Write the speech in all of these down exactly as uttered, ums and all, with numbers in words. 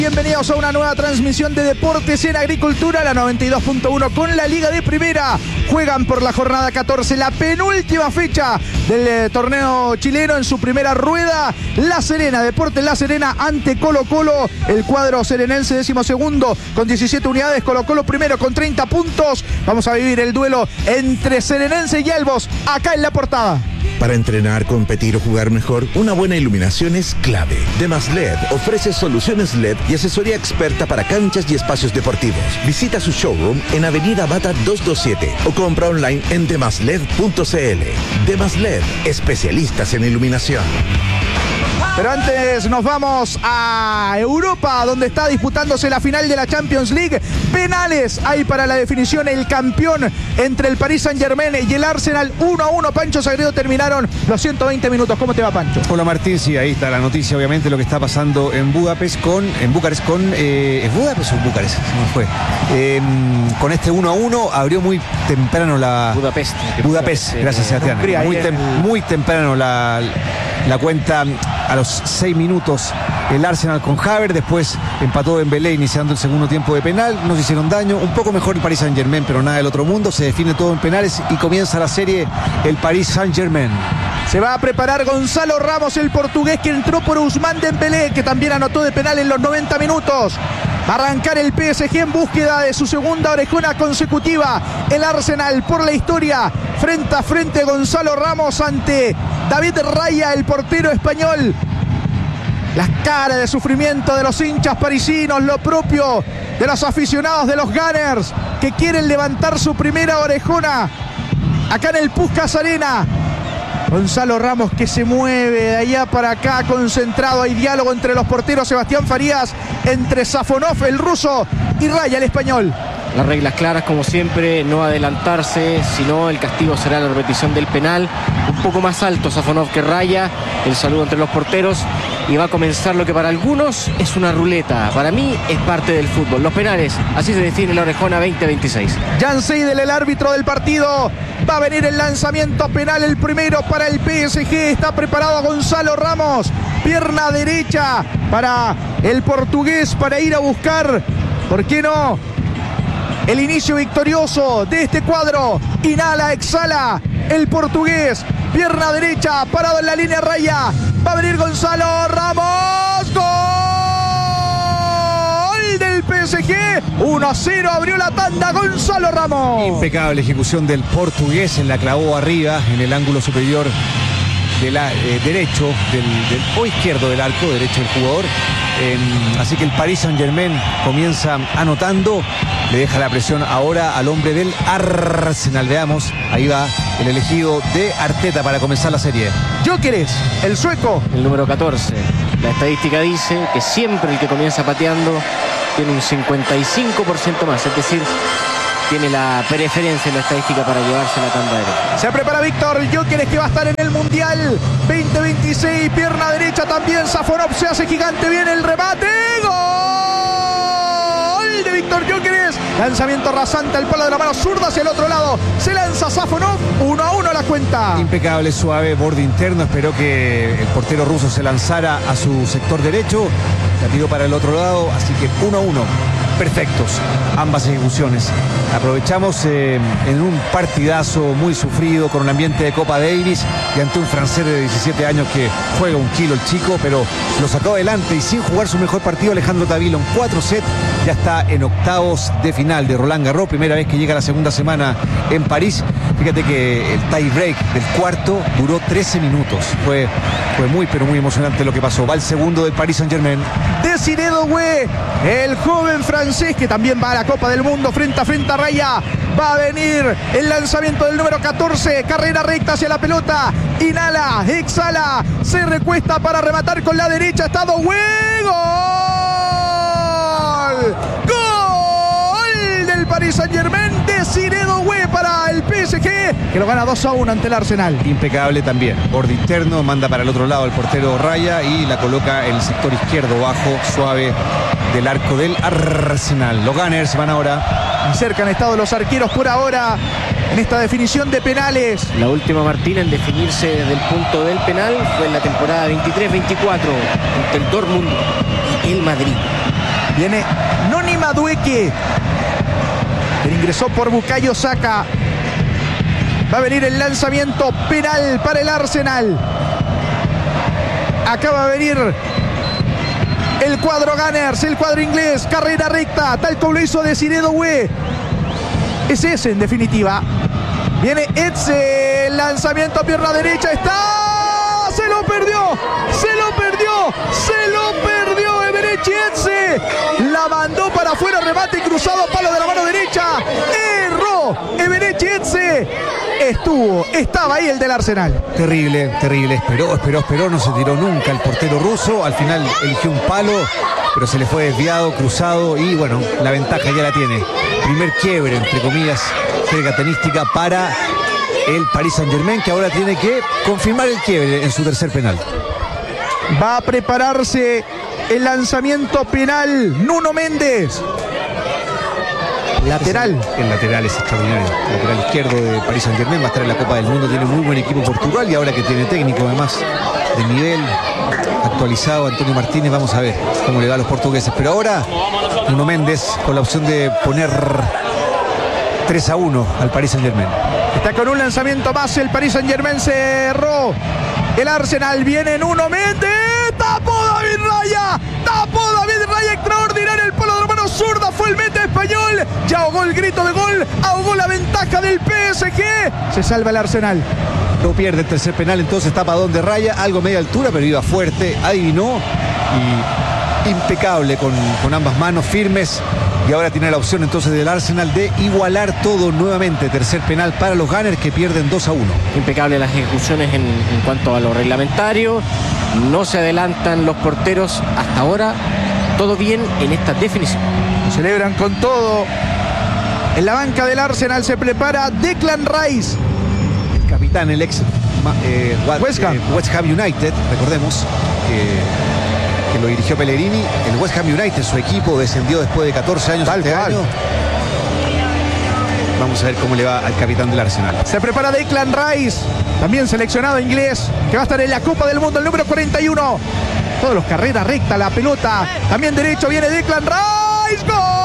Bienvenidos a una nueva transmisión de Deportes en Agricultura, la noventa y dos punto uno con la Liga de Primera. Juegan por la jornada catorce, la penúltima fecha del eh, torneo chileno en su primera rueda. La Serena, Deportes La Serena ante Colo Colo. El cuadro serenense décimo segundo con diecisiete unidades. Colo Colo primero con treinta puntos. Vamos a vivir el duelo entre Serenense y Albos acá en la portada. Para entrenar, competir o jugar mejor, una buena iluminación es clave. Demas L E D ofrece soluciones L E D y asesoría experta para canchas y espacios deportivos. Visita su showroom en Avenida Bata doscientos veintisiete o compra online en demasled punto cl. Demas L E D, especialistas en iluminación. Pero antes nos vamos a Europa, donde está disputándose la final de la Champions League. Penales hay para la definición, el campeón entre el Paris Saint-Germain y el Arsenal. uno a uno, Pancho Sagredo, terminaron los ciento veinte minutos. ¿Cómo te va, Pancho? Hola, Martín. Sí, ahí está la noticia, obviamente, lo que está pasando en Budapest con... En Bucarest con... Eh, ¿Es Budapest o Bucarest? Se me fue. Eh, con este uno a uno abrió muy temprano la... Budapest. Budapest, gracias, Sebastián. Muy, tem, muy temprano la, la cuenta. A los seis minutos el Arsenal con Havertz, después empató Dembélé iniciando el segundo tiempo de penal, no se hicieron daño, un poco mejor el Paris Saint-Germain, pero nada del otro mundo, se define todo en penales y comienza la serie el Paris Saint-Germain. Se va a preparar Gonzalo Ramos, el portugués que entró por Ousmane Dembélé, que también anotó de penal en los noventa minutos. Va a arrancar el P S G en búsqueda de su segunda orejona consecutiva. El Arsenal por la historia, frente a frente Gonzalo Ramos ante David Raya, el portero español. Las caras de sufrimiento de los hinchas parisinos, lo propio de los aficionados de los Gunners, que quieren levantar su primera orejona acá en el Puskás Arena. Gonzalo Ramos que se mueve de allá para acá, concentrado. Hay diálogo entre los porteros, Sebastián Farías, entre Safonov, el ruso, y Raya, el español. Las reglas claras, como siempre, no adelantarse, sino el castigo será la repetición del penal. Un poco más alto Safonov que Raya, el saludo entre los porteros, y va a comenzar lo que para algunos es una ruleta. Para mí es parte del fútbol. Los penales, así se define la orejona veinte veintiséis. Jan Seidel, el árbitro del partido. Va a venir el lanzamiento penal, el primero para el P S G. Está preparado Gonzalo Ramos. Pierna derecha para el portugués para ir a buscar, ¿por qué no?, el inicio victorioso de este cuadro. Inhala, exhala el portugués. Pierna derecha, parado en la línea raya. Va a venir Gonzalo Ramos. Gol del P S G. uno a cero, abrió la tanda Gonzalo Ramos. Impecable ejecución del portugués, en la clavó arriba, en el ángulo superior del eh, derecho, del, del, o izquierdo del arco, derecho del jugador. Eh, así que el Paris Saint-Germain comienza anotando, le deja la presión ahora al hombre del Arsenal. Veamos, ahí va el elegido de Arteta para comenzar la serie. Gyökeres, el sueco. El número catorce. La estadística dice que siempre el que comienza pateando tiene un cincuenta y cinco por ciento más, es decir, tiene la preferencia en la estadística para llevarse la tanda derecha. Se prepara Víctor Gyökeres, que va a estar en el Mundial veinte veintiséis. Pierna derecha también. Safonov se hace gigante. Viene el remate. ¡Gol de Víctor Gyökeres! Lanzamiento rasante al palo de la mano zurda hacia el otro lado. Se lanza Safonov. uno a uno la cuenta. Impecable, suave, borde interno. Esperó que el portero ruso se lanzara a su sector derecho. La tiró para el otro lado. Así que uno a uno. Perfectos ambas ejecuciones. Aprovechamos eh, en un partidazo muy sufrido, con un ambiente de Copa Davis y ante un francés de diecisiete años que juega un kilo el chico, pero lo sacó adelante y sin jugar su mejor partido. Alejandro Tavilo en cuatro sets ya está en octavos de final de Roland Garros, primera vez que llega la segunda semana en París. Fíjate que el tie break del cuarto duró trece minutos. Fue, fue muy pero muy emocionante lo que pasó. Va el segundo del Paris Saint-Germain. Desiré Doué, el joven francés que también va a la Copa del Mundo, frente a frente a Raya. Va a venir el lanzamiento del número catorce, carrera recta hacia la pelota. Inhala, exhala, se recuesta para rematar con la derecha. Está Doué. ¡Gol! ¡Gol del Paris Saint-Germain! Desiré Doué para el P S G, que lo gana dos a uno ante el Arsenal. Impecable también, borde interno, manda para el otro lado el portero Raya y la coloca en el sector izquierdo, bajo, suave del arco del Arsenal. Los Gunners van ahora. Cerca han estado los arqueros por ahora en esta definición de penales. La última, Martín, en definirse desde el punto del penal fue en la temporada veintitrés veinticuatro entre el Dortmund y el Madrid. Viene Noni Madueke, que ingresó por Bukayo Saka. Va a venir el lanzamiento penal para el Arsenal. Acaba de venir el cuadro Gunners, el cuadro inglés. Carrera recta, tal como lo hizo Desiré Doué. Es ese en definitiva. Viene Etze, el lanzamiento a pierna derecha. Está, se lo perdió, se lo perdió, se lo perdió Eberechi Etze. La mandó para afuera, remate cruzado, palo de la mano derecha. Erró Eberechi Etze. Estuvo, estaba ahí el del Arsenal. Terrible, terrible. Esperó, esperó, esperó. No se tiró nunca el portero ruso. Al final eligió un palo, pero se le fue desviado, cruzado. Y bueno, la ventaja ya la tiene. Primer quiebre, entre comillas, jerga tenística para el Paris Saint-Germain, que ahora tiene que confirmar el quiebre en su tercer penal. Va a prepararse el lanzamiento penal Nuno Méndez. Lateral. El, el lateral es extraordinario. El lateral izquierdo de Paris Saint-Germain va a estar en la Copa del Mundo. Tiene muy buen equipo Portugal y ahora que tiene técnico además de nivel actualizado, Antonio Martínez, vamos a ver cómo le va a los portugueses. Pero ahora Nuno Méndez con la opción de poner tres a uno al Paris Saint-Germain. Está con un lanzamiento más el Paris Saint-Germain. Cerró el Arsenal. Viene Nuno Méndez. Tapó David Raya. Tapó David Raya. Extraordinario el palo de la mano zurda. Fue el meta español. Ya ahogó el grito de gol. Ahogó la ventaja del P S G. Se salva el Arsenal. No pierde el tercer penal, entonces tapadón de Raya. Algo media altura, pero iba fuerte. Adivinó. Y impecable con, con ambas manos firmes. Y ahora tiene la opción entonces del Arsenal de igualar todo nuevamente. Tercer penal para los Gunners, que pierden dos a uno. Impecable las ejecuciones en, en cuanto a lo reglamentario. No se adelantan los porteros hasta ahora. Todo bien en esta definición. Celebran con todo. En la banca del Arsenal se prepara Declan Rice. El capitán, el ex eh, West Ham. eh, West Ham United, recordemos que... que lo dirigió Pellegrini. El West Ham United, su equipo, descendió después de catorce años. Tal este cual. año. Vamos a ver cómo le va al capitán del Arsenal. Se prepara Declan Rice, también seleccionado inglés, que va a estar en la Copa del Mundo, el número cuarenta y uno. Todos los carreras recta, la pelota. También derecho viene Declan Rice.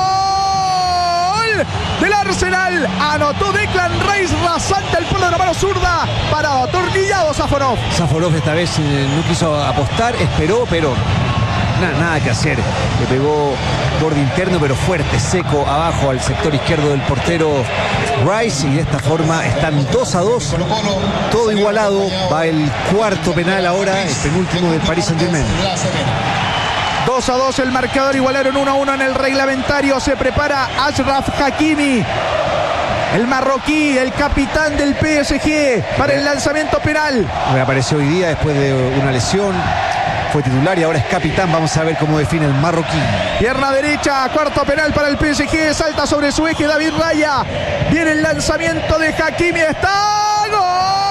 ¡Gol! Del Arsenal. Anotó Declan Rice, rasante el palo de la mano zurda. Parado, atornillado Safonov. Safonov esta vez eh, no quiso apostar, esperó, pero nada, nada que hacer. Le pegó borde interno, pero fuerte, seco, abajo al sector izquierdo del portero Rice. Y de esta forma están dos a dos. Todo igualado. Va el cuarto penal ahora, el penúltimo del Paris Saint-Germain. dos a dos el marcador, igualaron uno a uno en el reglamentario. Se prepara Achraf Hakimi, el marroquí, el capitán del P S G, para el lanzamiento penal. Reapareció hoy día después de una lesión. Fue titular y ahora es capitán. Vamos a ver cómo define el marroquí. Pierna derecha, cuarto penal para el P S G. Salta sobre su eje David Raya. Viene el lanzamiento de Hakimi. ¡Está! ¡Gol!